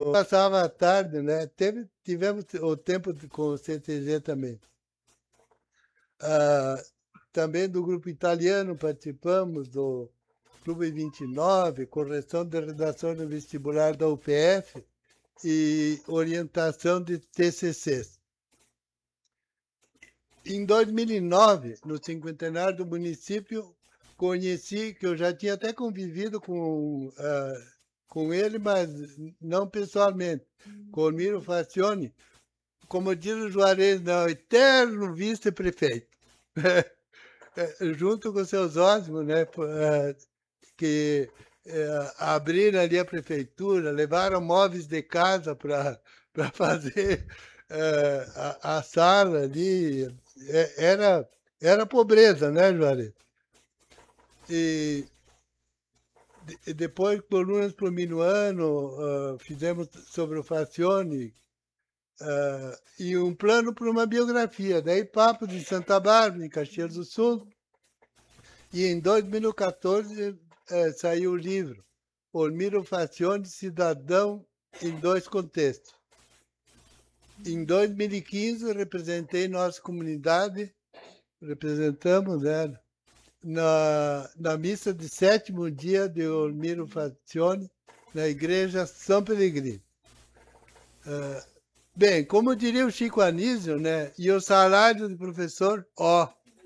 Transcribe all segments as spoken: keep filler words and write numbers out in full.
passava a tarde, né? Teve, tivemos o tempo de- com o C T G também. Ah, também do grupo italiano participamos, do Clube vinte e nove, correção de redação no vestibular da U P F e orientação de T C Cs. Em dois mil e nove, no cinquentenário do município, conheci, que eu já tinha até convivido com, uh, com ele, mas não pessoalmente, com o Miro Facione, como diz o Juarez, não, eterno vice-prefeito, junto com seus ótimos, né, que uh, abriram ali a prefeitura, levaram móveis de casa para fazer uh, a, a sala ali, era, era pobreza, né, Juarez? E, e depois, colunas para o Minuano, uh, fizemos sobre o Facione, uh, e um plano para uma biografia. Daí, Papo de Santa Bárbara, em Caxias do Sul. E em dois mil e quatorze, uh, saiu o livro, Olmiro Facione, Cidadão em Dois Contextos. Em dois mil e quinze, representei nossa comunidade, representamos, né, na, na missa de sétimo dia de Olmiro Facione, na igreja São Pellegrino. Uh, bem, como diria o Chico Anísio, né? E o salário de professor, ó.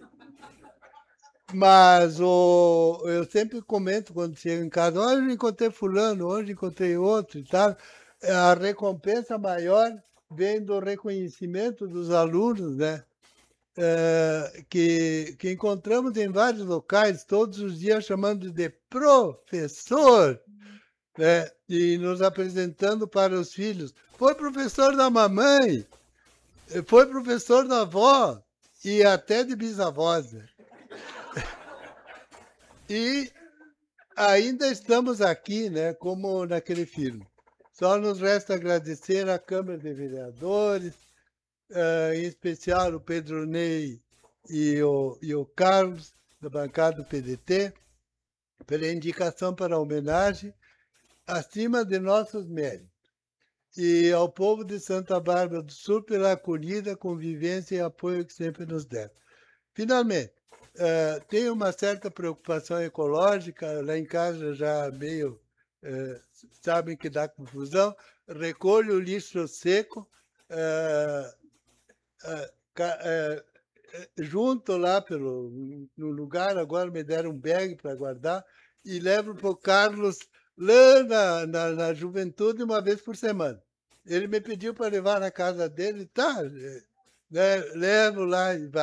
Mas o, eu sempre comento quando chego em casa, hoje encontrei fulano, hoje encontrei outro e tal. A recompensa maior vem do reconhecimento dos alunos, né? Uh, que, que encontramos em vários locais, todos os dias chamando de professor, né? E nos apresentando para os filhos. Foi professor da mamãe, foi professor da avó e até de bisavós. Né? E ainda estamos aqui, né, como naquele filme. Só nos resta agradecer à Câmara de Vereadores, uh, em especial o Pedro Ney e o, e o Carlos, da bancada do P D T, pela indicação para a homenagem, acima de nossos méritos. E ao povo de Santa Bárbara do Sul pela acolhida, convivência e apoio que sempre nos deram. Finalmente, uh, tenho uma certa preocupação ecológica, lá em casa já meio, uh, sabem que dá confusão, recolho o lixo seco, uh, uh, junto lá pelo, no lugar, agora me deram um bag para guardar, e levo para o Carlos lá na, na, na juventude uma vez por semana. Ele me pediu para levar na casa dele, tá, né, levo lá e vai.